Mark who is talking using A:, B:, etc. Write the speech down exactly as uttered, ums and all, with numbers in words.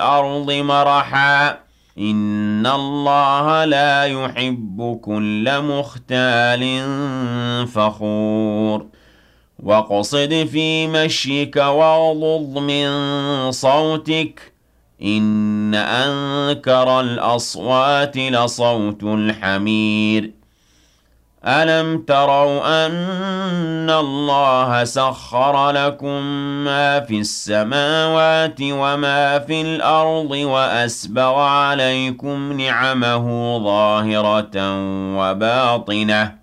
A: الْأَرْضِ مَرَحًا إِنَّ اللَّهَ لَا يُحِبُّ كُلَّ مُخْتَالٍ فَخُورٍ وَاقْصِدْ فِي مَشْيِكَ وَاغْضُضْ مِن صَوْتِكَ إِنَّ أَنكَرَ الْأَصْوَاتِ لَصَوْتُ الْحَمِيرِ أَلَمْ تَرَوْا أَنَّ اللَّهَ سَخَّرَ لَكُم مَّا فِي السَّمَاوَاتِ وَمَا فِي الْأَرْضِ وَأَسْبَغَ عَلَيْكُمْ نِعَمَهُ ظَاهِرَةً وَبَاطِنَةً